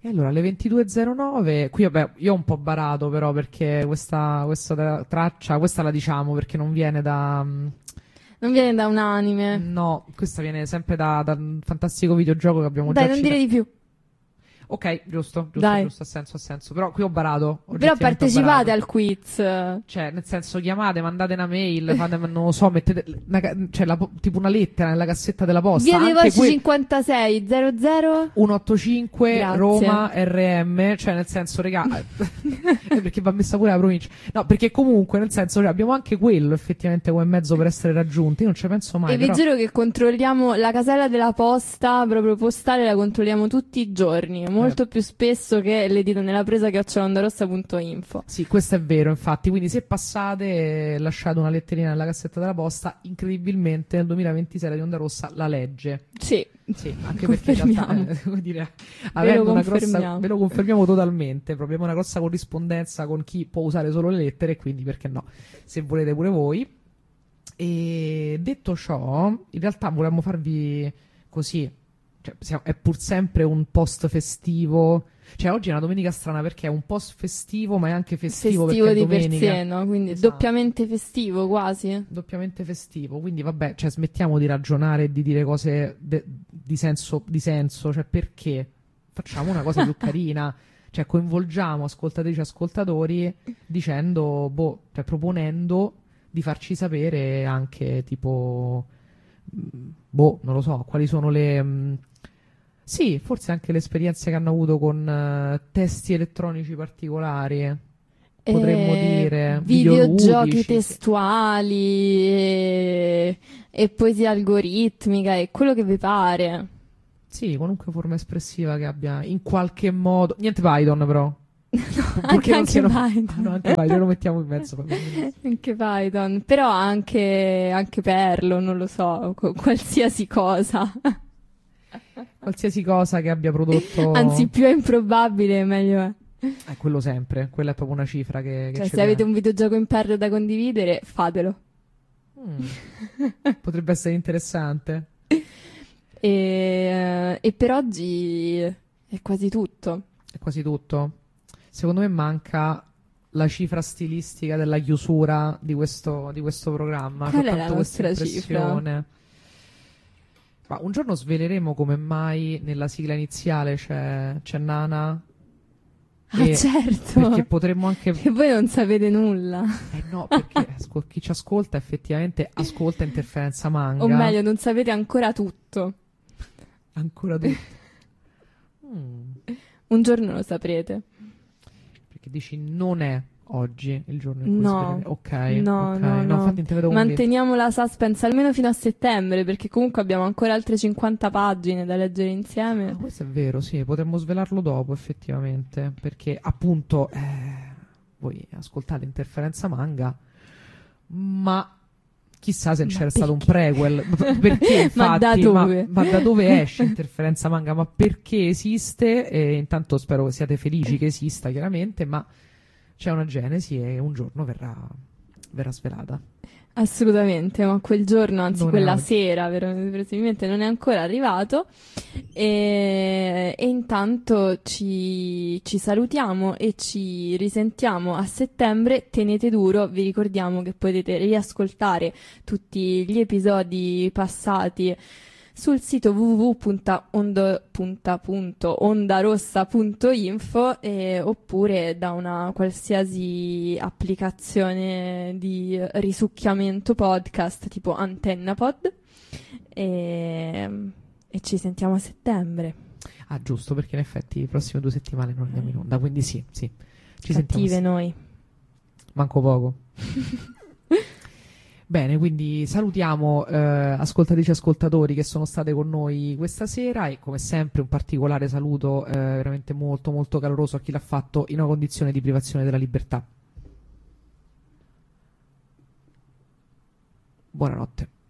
E allora alle 22:09, qui vabbè, io ho un po' barato però perché questa traccia, questa la diciamo perché non viene da... Non viene da un anime. No, questa viene sempre da un fantastico videogioco che abbiamo Dai, già non citato. dire di più. Ok, giusto, Dai. ha senso. Però qui ho barato. Però oggettivamente ho partecipate barato. al quiz. Cioè, nel senso, chiamate, mandate una mail, fate, non lo so, mettete tipo una lettera nella cassetta della posta. Via dei anche Voci 56 00. 185 Grazie. Roma RM, cioè nel senso, regà, perché va messa pure la provincia. No, perché comunque, nel senso, cioè, abbiamo anche quello effettivamente come mezzo per essere raggiunti. Io non ci penso mai. E vi giuro che controlliamo la casella della posta, proprio postale, la controlliamo tutti i giorni, molto più spesso che le dita nella presa che @ondarossa.info. Sì, questo è vero, infatti. Quindi se passate, lasciate una letterina nella cassetta della posta, incredibilmente nel 2026 la di Onda Rossa la legge. Sì, Anche perché in realtà, devo dire, avendo una grossa, ve lo confermiamo totalmente, proprio una grossa corrispondenza con chi può usare solo le lettere, quindi perché no, se volete pure voi. E detto ciò, in realtà volevamo farvi così, cioè, è pur sempre un post festivo. Cioè oggi è una domenica strana perché è un post festivo ma è anche festivo perché è di per domenica. sé, no? Quindi Esatto. doppiamente festivo quasi. Doppiamente festivo, quindi vabbè, cioè smettiamo di ragionare e di dire cose di senso, cioè perché facciamo una cosa più carina, cioè coinvolgiamo ascoltatrici e ascoltatori dicendo, cioè proponendo di farci sapere anche tipo, non lo so, quali sono le... Sì, forse anche le esperienze che hanno avuto con testi elettronici particolari, potremmo dire, videogiochi videoludici, testuali e poesia algoritmica e quello che vi pare. Sì, qualunque forma espressiva che abbia in qualche modo. Niente Python però. Anche Python. No, anche Python lo mettiamo in mezzo. Anche Python, però anche Perlo, non lo so, qualsiasi cosa. Qualsiasi cosa che abbia prodotto. Anzi, più è improbabile, meglio è. Quello sempre, quella è proprio una cifra che Cioè, ci se avete un videogioco in Perlo da condividere, fatelo. Potrebbe essere interessante. E per oggi è quasi tutto. È quasi tutto. Secondo me manca la cifra stilistica della chiusura di questo programma. Qual è la nostra cifra? Ma un giorno sveleremo come mai nella sigla iniziale c'è Nana. Certo. Perché potremmo anche... E voi non sapete nulla. No, perché chi ci ascolta effettivamente ascolta Interferenza Manga. O meglio, non sapete ancora tutto. Ancora tutto. Un giorno lo saprete. Perché dici non è oggi il giorno in cui sveleremo. Ok. No. Infatti te vedo manteniamo la suspense almeno fino a settembre, perché comunque abbiamo ancora altre 50 pagine da leggere insieme. Questo è vero, sì, potremmo svelarlo dopo effettivamente, perché appunto voi ascoltate Interferenza Manga, ma chissà se c'era stato un prequel, perché infatti, ma da dove esce Interferenza Manga, ma perché esiste, e intanto spero siate felici che esista chiaramente, ma c'è una genesi e un giorno verrà svelata. Assolutamente, ma quel giorno, anzi Non quella sera, presumibilmente non è ancora arrivato. E intanto ci salutiamo e ci risentiamo a settembre. Tenete duro, vi ricordiamo che potete riascoltare tutti gli episodi passati sul sito www.ondarossa.info oppure da una qualsiasi applicazione di risucchiamento podcast tipo AntennaPod e ci sentiamo a settembre. Ah, giusto, perché in effetti le prossime 2 settimane non andiamo in onda, quindi sì, ci Cattive sentiamo. noi. Manco poco. Bene, quindi salutiamo ascoltatrici e ascoltatori che sono state con noi questa sera e come sempre un particolare saluto veramente molto molto caloroso a chi l'ha fatto in una condizione di privazione della libertà. Buonanotte.